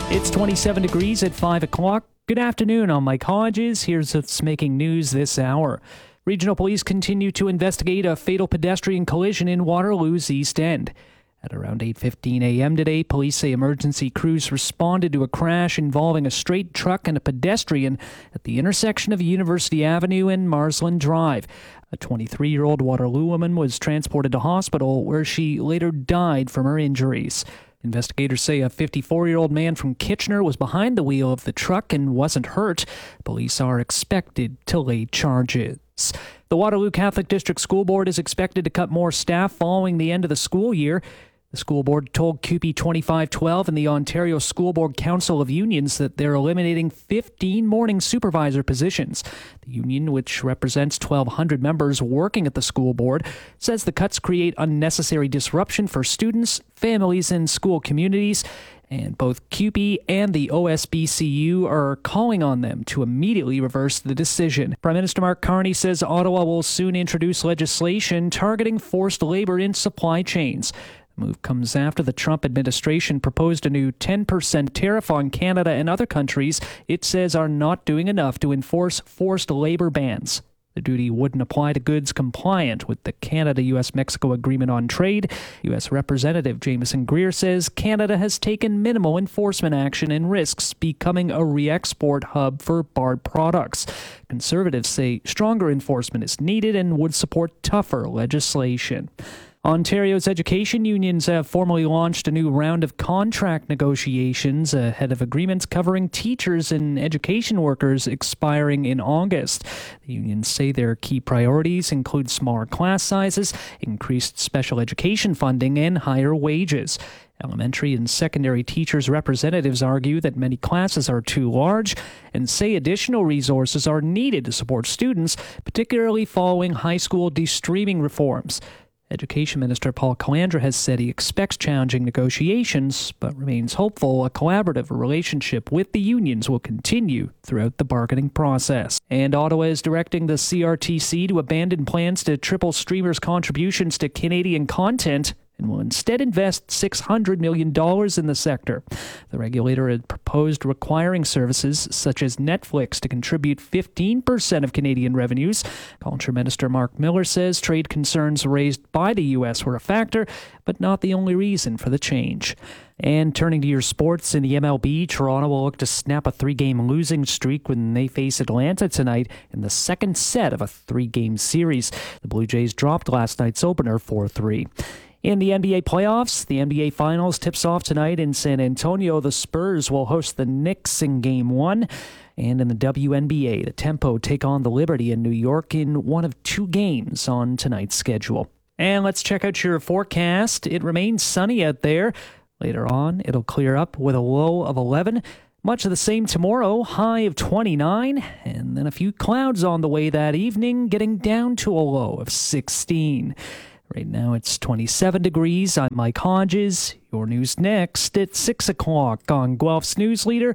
It's 27 degrees at 5 o'clock. Good afternoon, I'm Mike Hodges. Here's what's making news this hour. Regional police continue to investigate a fatal pedestrian collision in Waterloo's East End. At around 8:15 a.m. today, police say emergency crews responded to a crash involving a straight truck and a pedestrian at the intersection of University Avenue and Marsland Drive. A 23-year-old Waterloo woman was transported to hospital where she later died from her injuries. Investigators say a 54-year-old man from Kitchener was behind the wheel of the truck and wasn't hurt. Police are expected to lay charges. The Waterloo Catholic District School Board is expected to cut more staff following the end of the school year. The school board told CUPE 2512 and the Ontario School Board Council of Unions that they're eliminating 15 morning supervisor positions. The union, which represents 1,200 members working at the school board, says the cuts create unnecessary disruption for students, families, and school communities. And both CUPE and the OSBCU are calling on them to immediately reverse the decision. Prime Minister Mark Carney says Ottawa will soon introduce legislation targeting forced labor in supply chains. The move comes after the Trump administration proposed a new 10% tariff on Canada and other countries it says are not doing enough to enforce forced labor bans. The duty wouldn't apply to goods compliant with the Canada-U.S.-Mexico Agreement on Trade. U.S. Representative Jameson Greer says Canada has taken minimal enforcement action and risks becoming a re-export hub for barred products. Conservatives say stronger enforcement is needed and would support tougher legislation. Ontario's education unions have formally launched a new round of contract negotiations ahead of agreements covering teachers and education workers expiring in August. The unions say their key priorities include smaller class sizes, increased special education funding, and higher wages. Elementary and secondary teachers' representatives argue that many classes are too large and say additional resources are needed to support students, particularly following high school de-streaming reforms. Education Minister Paul Calandra has said he expects challenging negotiations, but remains hopeful a collaborative relationship with the unions will continue throughout the bargaining process. And Ottawa is directing the CRTC to abandon plans to triple streamers' contributions to Canadian content and will instead invest $600 million in the sector. The regulator had proposed requiring services such as Netflix to contribute 15% of Canadian revenues. Culture Minister Mark Miller says trade concerns raised by the U.S. were a factor, but not the only reason for the change. And turning to your sports, in the MLB, Toronto will look to snap a 3-game losing streak when they face Atlanta tonight in the second set of a 3-game series. The Blue Jays dropped last night's opener 4-3. In the NBA playoffs, the NBA Finals tips off tonight in San Antonio. The Spurs will host the Knicks in Game 1. And in the WNBA, the Tempo take on the Liberty in New York in one of 2 games on tonight's schedule. And let's check out your forecast. It remains sunny out there. Later on, it'll clear up with a low of 11. Much of the same tomorrow, high of 29. And then a few clouds on the way that evening, getting down to a low of 16. Right now it's 27 degrees. I'm Mike Hodges. Your news next at 6 o'clock on Guelph's News Leader,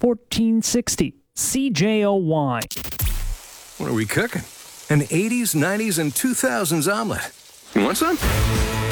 1460 CJOY. What are we cooking? An 80s, 90s, and 2000s omelet. You want some?